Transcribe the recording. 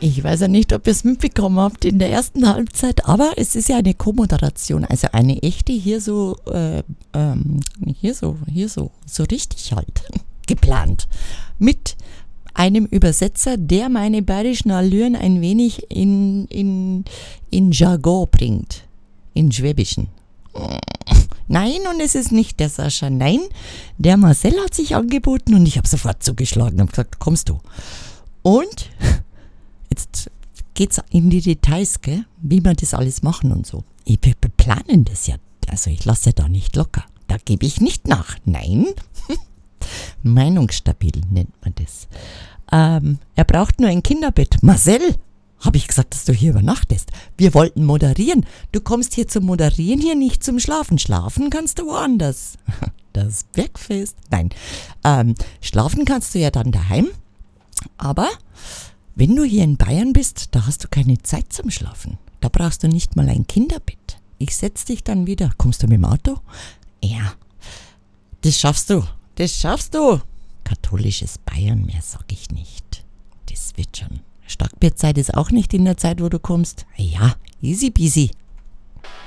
Ich weiß ja nicht, ob ihr es mitbekommen habt in der ersten Halbzeit, aber es ist ja eine Co-Moderation, also eine echte so richtig halt geplant. Mit einem Übersetzer, der meine bayerischen Allüren ein wenig in Jargon bringt, in Schwäbischen. Nein, und es ist nicht der Sascha, nein, der Marcel hat sich angeboten und ich habe sofort zugeschlagen und gesagt, kommst du. Und jetzt geht's in die Details, gell? Wie wir das alles machen und so. Wir planen das ja, also ich lasse da nicht locker. Da gebe ich nicht nach. Nein. Meinungsstabil nennt man das. Er braucht nur ein Kinderbett. Marcel, habe ich gesagt, dass du hier übernachtest. Wir wollten moderieren. Du kommst hier zum Moderieren, hier nicht zum Schlafen. Schlafen kannst du woanders. Das Bergfest. Nein. Schlafen kannst du ja dann daheim. Aber wenn du hier in Bayern bist, da hast du keine Zeit zum Schlafen. Da brauchst du nicht mal ein Kinderbett. Ich setz dich dann wieder. Kommst du mit dem Auto? Ja. Das schaffst du. Das schaffst du. Katholisches Bayern, mehr sag ich nicht. Das wird schon. Starkbierzeit ist auch nicht in der Zeit, wo du kommst. Ja, easy peasy.